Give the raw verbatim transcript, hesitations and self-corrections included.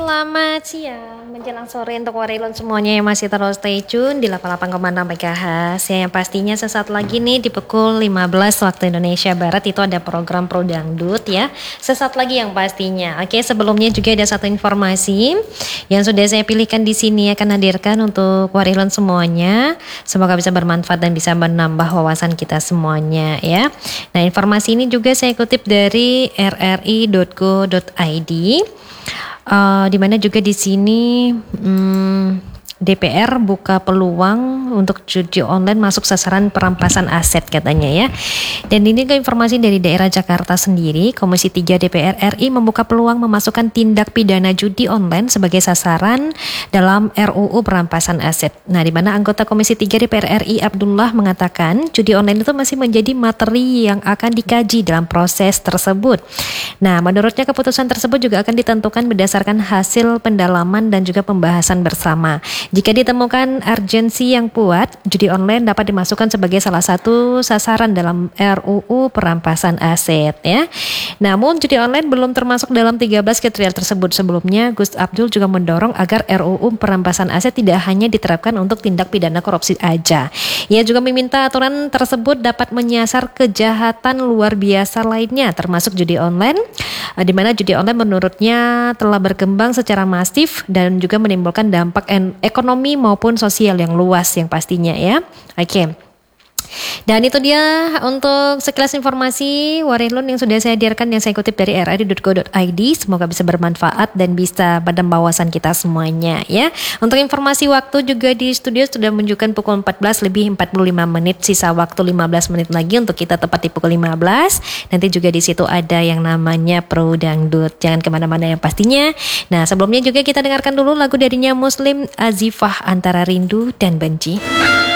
selamat siang menjelang sore untuk Warilon semuanya yang masih terus stay tune di delapan puluh delapan koma enam MHz ya, yang pastinya sesaat lagi nih di pukul lima belas waktu Indonesia Barat itu ada program Pro Dangdut ya, sesaat lagi yang pastinya. Oke, sebelumnya juga ada satu informasi yang sudah saya pilihkan di sini akan hadirkan untuk Warilon semuanya, semoga bisa bermanfaat dan bisa menambah wawasan kita semuanya ya. Nah, informasi ini juga saya kutip dari r r i dot go dot i d. Uh, di mana juga di sini hmm, D P R buka peluang untuk judi online masuk sasaran perampasan aset katanya ya. Dan ini ke informasi dari daerah Jakarta sendiri, Komisi tiga D P R R I membuka peluang memasukkan tindak pidana judi online sebagai sasaran dalam R U U perampasan aset. Nah, di mana anggota Komisi tiga D P R R I Abdullah mengatakan judi online itu masih menjadi materi yang akan dikaji dalam proses tersebut. Nah, menurutnya keputusan tersebut juga akan ditentukan berdasarkan hasil pendalaman dan juga pembahasan bersama. Jika ditemukan urgensi yang kuat, judi online dapat dimasukkan sebagai salah satu sasaran dalam R U U perampasan aset ya. Namun judi online belum termasuk dalam tiga belas kriteria tersebut. Sebelumnya Gus Abdul juga mendorong agar R U U perampasan aset tidak hanya diterapkan untuk tindak pidana korupsi aja. Ia juga meminta aturan tersebut dapat menyasar kejahatan luar biasa lainnya termasuk judi online, di mana judi online menurutnya telah berkembang secara masif dan juga menimbulkan dampak ekonomi maupun sosial yang luas yang pastinya ya. Oke. Dan itu dia untuk sekilas informasi Warilun yang sudah saya hadirkan, yang saya kutip dari r r i dot go dot i d. Semoga bisa bermanfaat dan bisa pada wawasan kita semuanya ya. Untuk informasi waktu juga di studio sudah menunjukkan pukul empat belas lebih empat puluh lima menit, sisa waktu lima belas menit lagi untuk kita tepat di pukul lima belas. Nanti juga di situ ada yang namanya Pro Dangdut. Jangan kemana-mana yang pastinya. Nah, sebelumnya juga kita dengarkan dulu lagu darinya Muslim Azifah, Antara Rindu dan Benci.